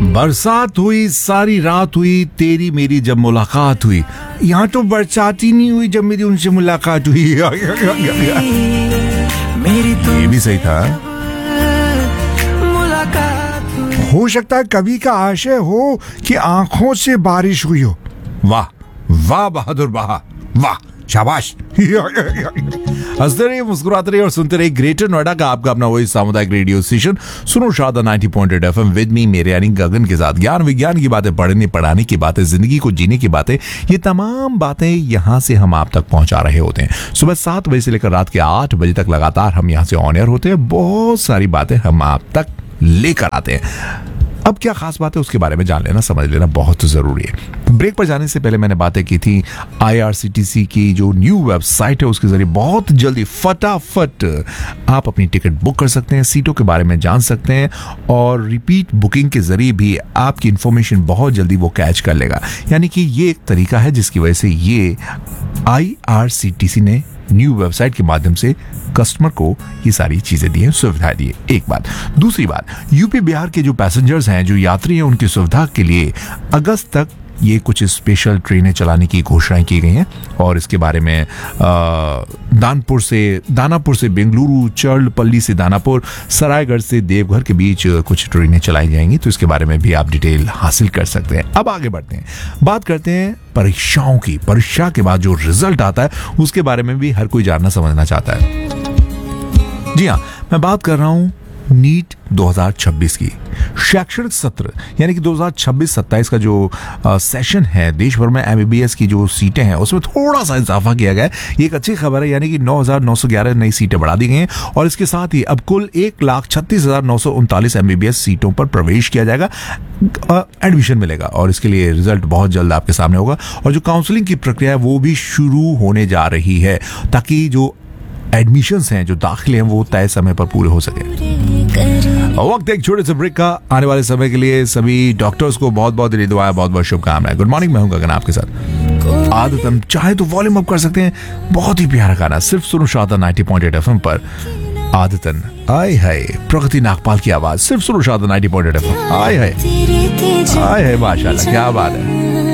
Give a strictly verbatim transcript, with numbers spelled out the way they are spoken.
बरसात हुई, सारी रात हुई, तेरी मेरी जब मुलाकात हुई। यहाँ तो बरसात ही नहीं हुई जब मेरी उनसे मुलाकात हुई। ये भी सही था। हो सकता है कवि का आशय हो कि आंखों से बारिश हुई हो। वाह वाह बहादुर वाह वाह, शाबाश। हंसते रहिए, मुस्कुराते रहिए और सुनते रहिए ग्रेटर नोएडा का आपका अपना वही सामुदायिक रेडियो स्टेशन सुनो शादा ninety point eight FM with me, मेरे यानी गगन के साथ। ज्ञान विज्ञान की बातें, पढ़ने पढ़ाने की बातें, जिंदगी को जीने की बातें, ये तमाम बातें यहाँ से हम आप तक पहुंचा रहे होते हैं। सुबह सात बजे से लेकर रात के आठ बजे तक लगातार हम यहाँ से ऑन एयर होते हैं। बहुत सारी बातें हम आप तक लेकर आते हैं। अब क्या खास बात है उसके बारे में जान लेना, समझ लेना बहुत जरूरी है। ब्रेक पर जाने से पहले मैंने बातें की थी आईआरसीटीसी की जो न्यू वेबसाइट है उसके जरिए बहुत जल्दी फटाफट आप अपनी टिकट बुक कर सकते हैं, सीटों के बारे में जान सकते हैं और रिपीट बुकिंग के जरिए भी आपकी इंफॉर्मेशन बहुत जल्दी वो कैच कर लेगा। यानी कि ये एक तरीका है जिसकी वजह से ये आईआरसीटीसी ने न्यू वेबसाइट के माध्यम से कस्टमर को ये सारी चीजें दी हैं, सुविधाएं दी है। एक बात। दूसरी बात, यूपी बिहार के जो पैसेंजर्स हैं, जो यात्री हैं, उनकी सुविधा के लिए अगस्त तक ये कुछ स्पेशल ट्रेनें चलाने की घोषणाएं की गई हैं और इसके बारे में दानपुर से दानापुर से बेंगलुरु, चर्लपल्ली से दानापुर, सरायगढ़ से देवघर के बीच कुछ ट्रेनें चलाई जाएंगी। तो इसके बारे में भी आप डिटेल हासिल कर सकते हैं। अब आगे बढ़ते हैं, बात करते हैं परीक्षाओं की। परीक्षा के बाद जो रिजल्ट आता है उसके बारे में भी हर कोई जानना समझना चाहता है। जी हाँ, मैं बात कर रहा हूं नीट दो हज़ार छब्बीस की। शैक्षणिक सत्र यानी कि दो हज़ार छब्बीस सत्ताईस का जो आ, सेशन है, देश भर में एमबीबीएस की जो सीटें हैं उसमें थोड़ा सा इजाफा किया गया है। ये एक अच्छी खबर है, यानी कि नौ हज़ार नौ सौ ग्यारह नई सीटें बढ़ा दी गई हैं और इसके साथ ही अब कुल एक लाख छत्तीस हजार नौ सौ उनतालीस एमबीबीएस सीटों पर प्रवेश किया जाएगा, एडमिशन मिलेगा और इसके लिए रिजल्ट बहुत जल्द आपके सामने होगा। और जो काउंसलिंग की प्रक्रिया है वो भी शुरू होने जा रही है ताकि जो एडमिशंस हैं, जो दाखिले हैं, वो तय समय पर पूरे हो सके। वक्त एक छोटे से ब्रेक का। आने वाले समय के लिए सभी डॉक्टर्स को बहुत बहुत दिली दुआएं, बहुत बहुत शुभकामनाएं। गुड मॉर्निंग, मैं हूं गगन आपके साथ। आदतन चाहे तो वॉल्यूम अप कर सकते हैं। बहुत ही प्यारा गाना सिर्फ सुनो शादा नाइंटी पॉइंट एट एफएम पर। आदतन आए हाय, प्रगति नागपाल की आवाज, सिर्फ सुनो शादा नाइंटी पॉइंट एट एफएम। आए हाय आए हाय, माशाल्लाह क्या बात है।